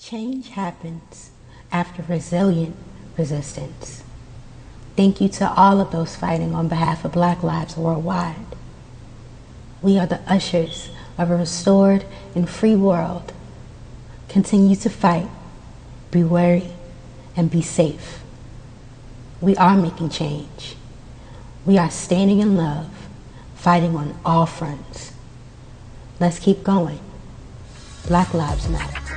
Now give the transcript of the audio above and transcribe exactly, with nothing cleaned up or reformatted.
Change happens after resilient resistance. Thank you to all of those fighting on behalf of Black lives worldwide. We are the ushers of a restored and free world. Continue to fight, be wary, and be safe. We are making change. We are standing in love, fighting on all fronts. Let's keep going. Black lives matter.